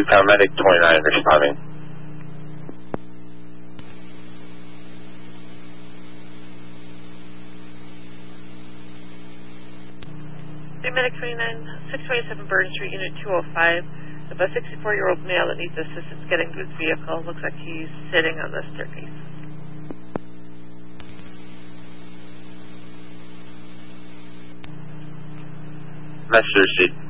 paramedic 29 responding. Paramedic 29, 627 Burton Street, Unit 205. About a 64-year-old male that needs assistance getting to his vehicle. Looks like he's sitting on the staircase. Message received.